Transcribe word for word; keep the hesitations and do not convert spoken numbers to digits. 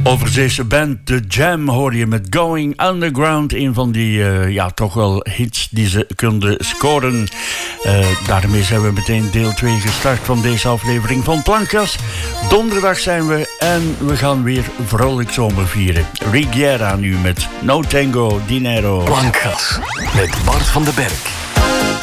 Overzeese band The Jam hoor je met Going Underground. Een van die uh, ja, toch wel hits die ze konden scoren. Uh, daarmee zijn we meteen deel twee gestart van deze aflevering van Plankgas. Donderdag zijn we en we gaan weer vrolijk zomer vieren. Rigiera nu met No Tango Dinero. Plankgas met Bart van den Berg.